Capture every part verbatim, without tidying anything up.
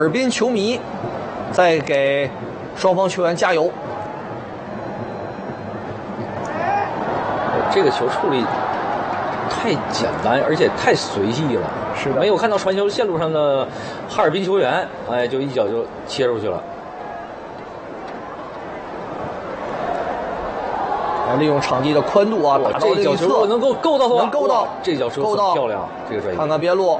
尔滨球迷在给双方球员加油。 这个球处理太简单，而且太随意了。 是的， 没有看到传球线路上的哈尔滨球员，哎，就一脚就切出去了。 利用场地的宽度啊，打到这脚球能够够到的话， 能够到， 这脚球够到， 漂亮。这个转移， 看看边路，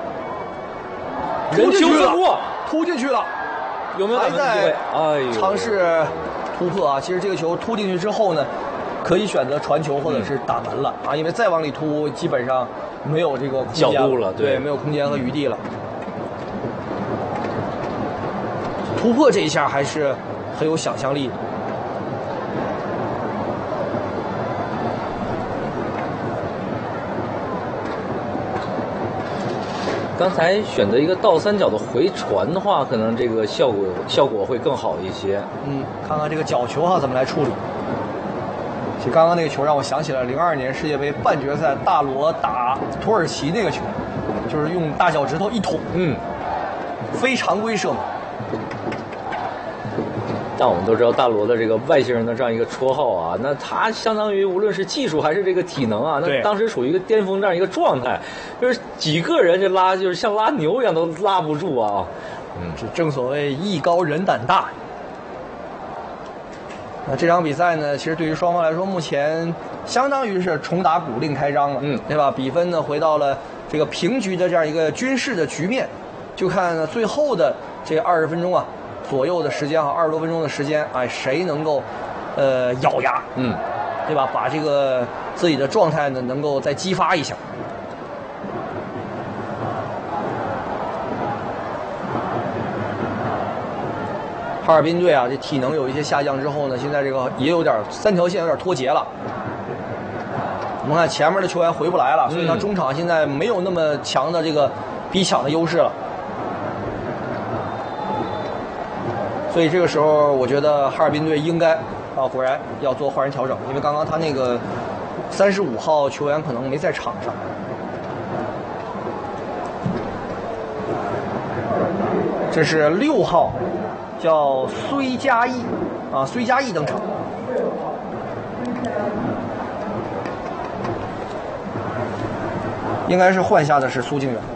人球突破， 突进去了， 有没有打门的机会？哎呦， 尝试突破啊！其实这个球突进去之后呢，可以选择传球或者是打门了、嗯、啊，因为再往里突，基本上没有这个空间角度了， 对， 对， 没有空间和余地了。突破这一下还是很有想象力的。 刚才选择一个倒三角的回传的话，可能这个效果效果会更好一些。 嗯，看看这个角球哈怎么来处理。其实刚刚那个球让我想起了零二年世界杯半决赛大罗打土耳其那个球，就是用大脚趾头一捅， 嗯， 非常规射门。 但我们都知道大罗的这个外星人的这样一个绰号啊，那他相当于无论是技术还是这个体能啊，那当时属于一个巅峰这样一个状态，就是几个人就拉，就是像拉牛一样都拉不住啊。 嗯，这正所谓艺高人胆大。那这场比赛呢，其实对于双方来说，目前相当于是重打鼓另开张了， 嗯， 对吧？比分呢回到了这个平局的这样一个均势的局面，就看呢最后的这二十分钟啊。左右的时间哈，二十多分钟的时间，哎，谁能够，呃，咬牙， 嗯， 对吧？把这个自己的状态呢，能够再激发一下。哈尔滨队啊，这体能有一些下降之后呢，现在这个也有点三条线有点脱节了。我们看前面的球员回不来了，所以他中场现在没有那么强的这个逼抢的优势了。所以这个时候，我觉得哈尔滨队应该啊，果然要做换人调整，因为刚刚他那个三十五号球员可能没在场上。这是六号，叫崔佳义啊，崔佳义登场。应该是换下的是苏靖远。